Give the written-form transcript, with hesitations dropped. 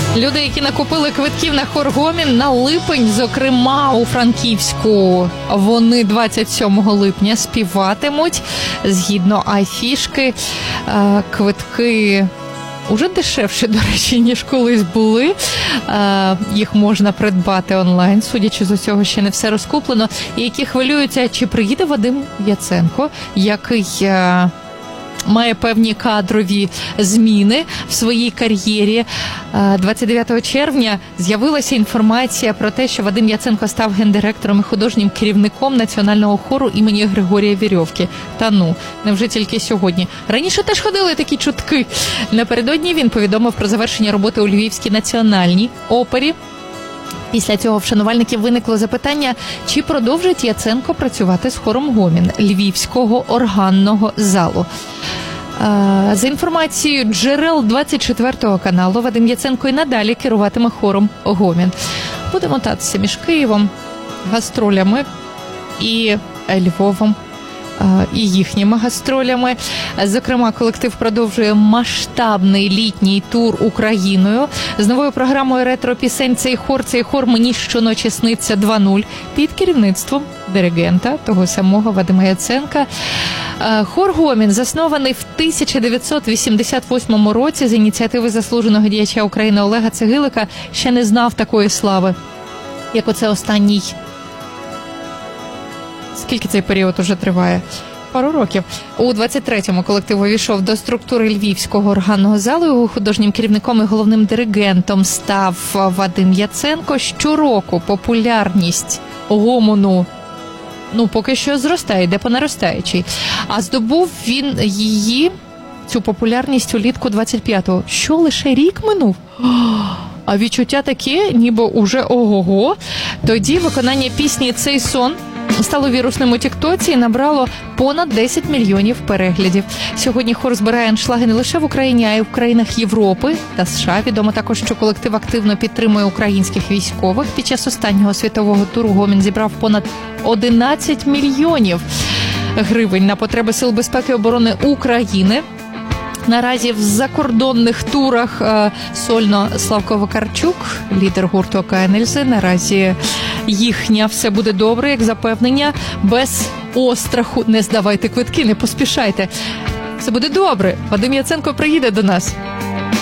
Люди, які накупили квитків на хор «Гомін» на липень, зокрема у Франківську, вони 27 липня співатимуть. Згідно афішки, квитки уже дешевші, до речі, ніж колись були. Їх можна придбати онлайн, судячи з усього, ще не все розкуплено. І які хвилюються, чи приїде Вадим Яценко, який має певні кадрові зміни в своїй кар'єрі. 29 червня з'явилася інформація про те, що Вадим Яценко став гендиректором і художнім керівником Національного хору імені Григорія Вірьовки. Та ну, невже тільки сьогодні? Раніше теж ходили такі чутки. Напередодні він повідомив про завершення роботи у Львівській національній опері. Після цього в шанувальників виникло запитання, чи продовжить Яценко працювати з хором «Гомін» Львівського органного залу. За інформацією джерел 24 каналу, Вадим Яценко і надалі керуватиме хором «Гомін». Буде мотатися між Києвом, гастролями і Львовом, і їхніми гастролями. Зокрема, колектив продовжує масштабний літній тур Україною з новою програмою ретро-пісень «Цей хор мені щоночі сниться 2.0» під керівництвом диригента, того самого Вадима Яценка. Хор «Гомін» заснований в 1988 році з ініціативи заслуженого діяча України Олега Цегилика, ще не знав такої слави, як оце останній. Скільки цей період уже триває? Пару років. У 23-му колектив увійшов до структури Львівського органного залу. Його художнім керівником і головним диригентом став Вадим Яценко. Щороку популярність «Гомону» поки що зростає, йде по наростаючій. А здобув він цю популярність улітку 25-го. Що, лише рік минув? А відчуття таке, ніби уже ого-го. Тоді виконання пісні «Цей сон» стало вірусним у тіктоці і набрало понад 10 мільйонів переглядів. Сьогодні хор збирає аншлаги не лише в Україні, а й в країнах Європи та США. Відомо також, що колектив активно підтримує українських військових. Під час останнього світового туру «Гомін» зібрав понад 11 мільйонів гривень на потреби Сил безпеки і оборони України. Наразі в закордонних турах сольно Славко Вакарчук, лідер гурту ОКНЛЗ. Наразі їхня «Все буде добре», як запевнення, без остраху. Не здавайте квитки, не поспішайте. Все буде добре. Вадим Яценко приїде до нас.